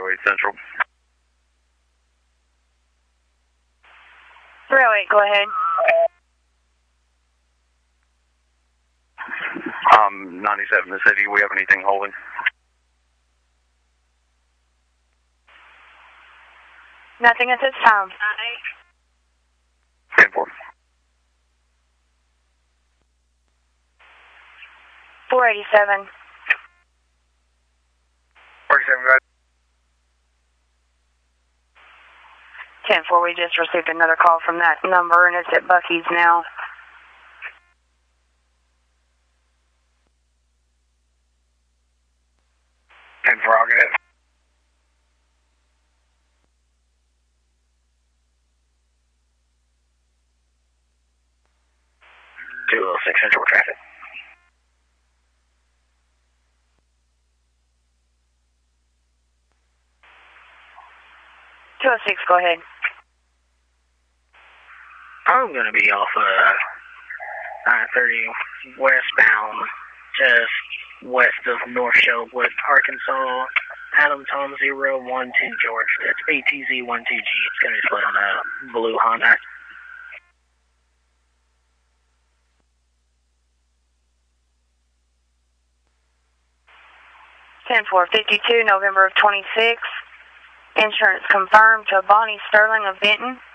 308 Central. 308, go ahead. 97 the city. We have anything holding? Nothing at this time. 10-4. 487. 47, guys. 10-4, we just received another call from that number, and it's at Buc-ee's now. And for I'll get it. Central traffic. 206, go ahead. I'm going to be off 930 westbound, just west of North Shelwood, Arkansas. Adam Tom 012 George. That's ATZ12G. It's going to be split on a blue Honda. $10-4, 52, November of 26. Insurance confirmed to Bonnie Sterling of Benton.